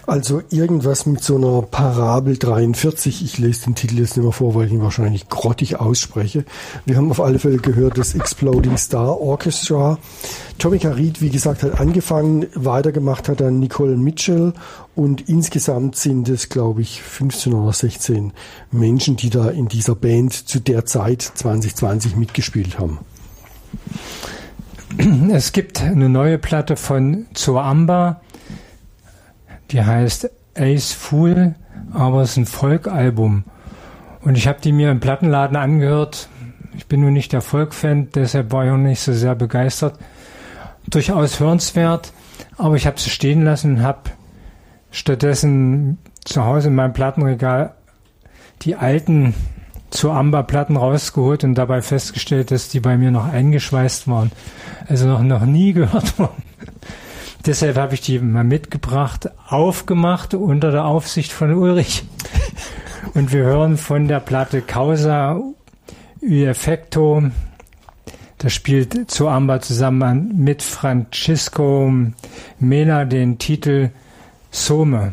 Also irgendwas mit so einer Parabel 43. Ich lese den Titel jetzt nicht mehr vor, weil ich ihn wahrscheinlich grottig ausspreche. Wir haben auf alle Fälle gehört, das Exploding Star Orchestra. Tomica Reed, wie gesagt, hat angefangen, weitergemacht hat dann Nicole Mitchell und insgesamt sind es, glaube ich, 15 oder 16 Menschen, die da in dieser Band zu der Zeit 2020 mitgespielt haben. Es gibt eine neue Platte von Zoamba, die heißt Ace Fool, aber es ist ein Folk-Album. Und ich habe die mir im Plattenladen angehört. Ich bin nun nicht der Folk-Fan, deshalb war ich auch nicht so sehr begeistert. Durchaus hörenswert, aber ich habe sie stehen lassen und habe stattdessen zu Hause in meinem Plattenregal die alten Zoamba-Platten rausgeholt und dabei festgestellt, dass die bei mir noch eingeschweißt waren. Also noch nie gehört worden. Deshalb habe ich die mal mitgebracht, aufgemacht unter der Aufsicht von Ulrich. Und wir hören von der Platte Causa y Effecto. Da spielt Zoamba zusammen mit Francisco Mena den Titel Some.